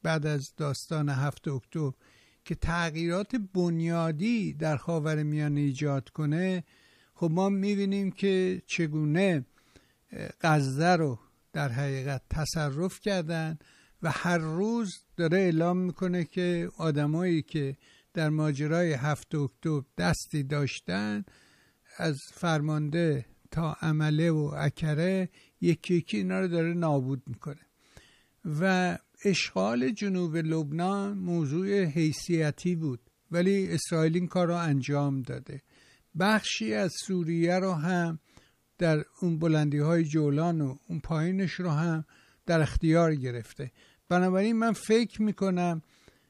بعد از داستان 7 اکتبر که تغییرات بنیادی در خاورمیانه ایجاد کنه، خب ما میبینیم که چگونه غزه رو در حقیقت تصرف کردن و هر روز داره اعلام میکنه که آدمایی که در ماجرای 7 اکتبر دستی داشتن، از فرمانده تا عمله و اکره، یکی یکی اینا رو داره نابود میکنه. و اشغال جنوب لبنان موضوع حیثیتی بود، ولی اسرائیل این کار رو انجام داده. بخشی از سوریه رو هم در اون بلندی های جولان و اون پایینش رو هم در اختیار گرفته. بنابراین من فکر میکنم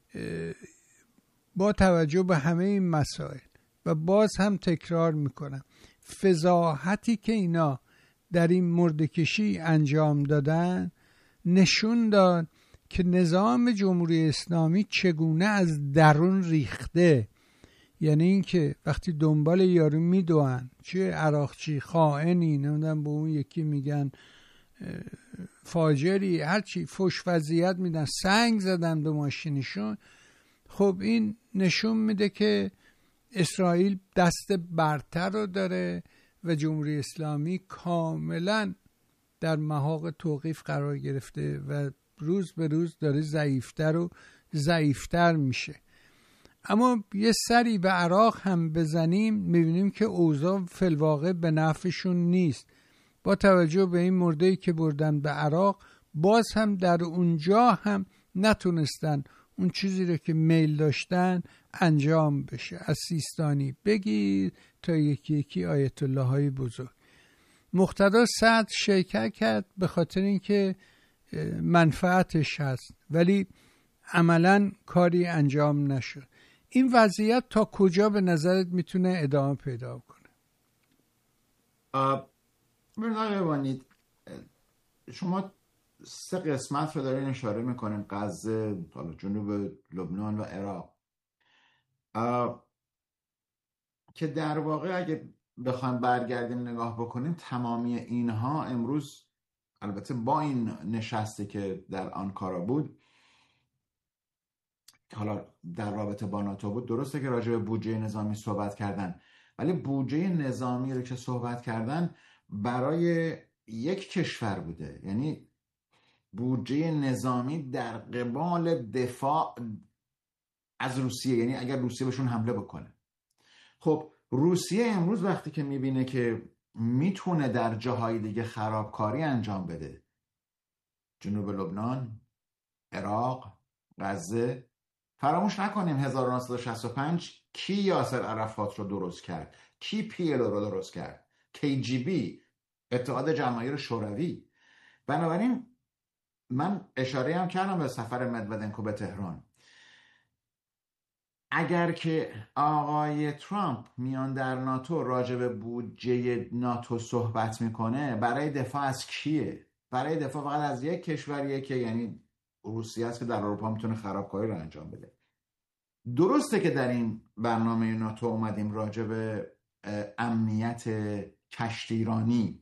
با توجه به همه این مسائل و باز هم تکرار میکنم، فضاحتی که اینا در این مرده‌کشی انجام دادن نشون داد که نظام جمهوری اسلامی چگونه از درون ریخته. یعنی این که وقتی دنبال یارو میدوئن، چه عراقچی خائنی، نمیدونم به اون یکی میگن فاجری، هرچی فوش وضعیت میدن، سنگ زدن به ماشینشون، خب این نشون میده که اسرائیل دست برتر رو داره و جمهوری اسلامی کاملا در محاق توقیف قرار گرفته و روز به روز داره ضعیفتر و ضعیفتر میشه. اما یه سری به عراق هم بزنیم، میبینیم که اوضاع فی‌الواقع به نفعشون نیست. با توجه به این مرده‌ای که بردن به عراق، باز هم در اونجا هم نتونستن اون چیزی رو که میل داشتن انجام بشه. از سیستانی بگیر تا یکی یکی آیت الله های بزرگ. مقتدا صدر شرکت کرد به خاطر اینکه منفعتش هست، ولی عملاً کاری انجام نشد. این وضعیت تا کجا به نظرت میتونه ادامه پیدا کنه؟ ببینید شما 3 قسمت رو دارین اشاره میکنین، غزه، جنوب لبنان و عراق، که در واقع اگه بخوایم برگردیم نگاه بکنیم، تمامی اینها امروز، البته با این نشسته که در آنکارا بود، حالا در رابطه با ناتو بود، درسته که راجع به بودجه نظامی صحبت کردن، ولی بودجه نظامی رو که صحبت کردن برای یک کشور بوده، یعنی بودجه نظامی در قبال دفاع از روسیه، یعنی اگر روسیه بهشون حمله بکنه. خب روسیه امروز وقتی که میبینه که میتونه در جاهای دیگه خرابکاری انجام بده، جنوب لبنان، عراق، غزه، فراموش نکنیم 1965 کی یاسر عرفات رو درست کرد، کی PLO رو درست کرد، KGB، اتحاد جماهیر شوروی. بنابراین من اشاره هم کردم به سفر مدودنکو به تهران. اگر که آقای ترامپ میان در ناتو راجع به بودجه ناتو صحبت میکنه، برای دفاع از کیه؟ برای دفاع فقط از یک کشوریه که یعنی روسیه است که در اروپا میتونه خرابکاری رو انجام بده. درسته که در این برنامه ناتو اومدیم راجع به امنیت کشتیرانی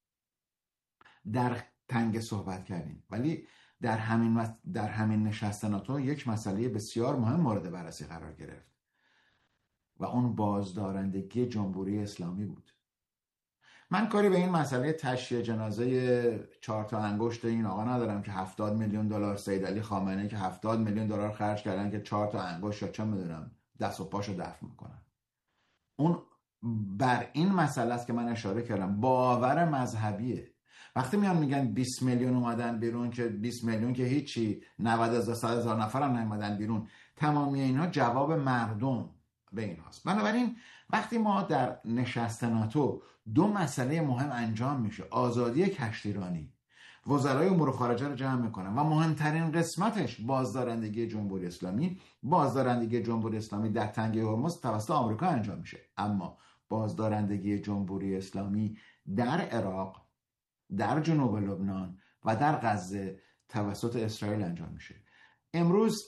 در تنگه صحبت کردیم، ولی در همین نشست ناتو یک مسئله بسیار مهم مورد بررسی قرار گرفت و اون بازدارندگی جمهوری اسلامی بود. من کاری به این مسئله تشییع جنازه 4 انگشت این آقا ندارم که 70 میلیون دلار، سید علی خامنه‌ای که 70 میلیون دلار خرج کردن که 4 انگشت یا چه میدونم دست و پاشو دفن میکنن. اون بر این مسئله است که من اشاره کردم، باور مذهبیه. وقتی میان میگن 20 میلیون اومدن بیرون، که 20 میلیون که هیچی، 90,000 100,000 نفر هم نیومدن بیرون، تمامی اینها جواب مردم به این هاست. بنابراین وقتی ما در نشست ناتو 2 مسئله مهم انجام میشه، آزادی کشتیرانی، وزرای امور خارجه رو جمع میکنن و مهمترین قسمتش بازدارندگی جمهوری اسلامی. بازدارندگی جمهوری اسلامی در تنگه هرمز توسط آمریکا انجام میشه، اما بازدارندگی جمهوری اسلامی در عراق، در جنوب لبنان و در غزه توسط اسرائیل انجام میشه. امروز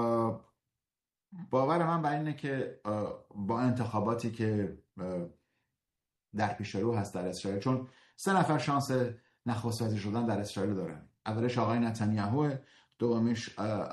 باور من بر اینه که با انتخاباتی که در پیش رو هست در اسرائیل، چون 3 نفر شانس نخست وزیر شدن در اسرائیل دارن، اولش آقای نتانیاهو، دومیش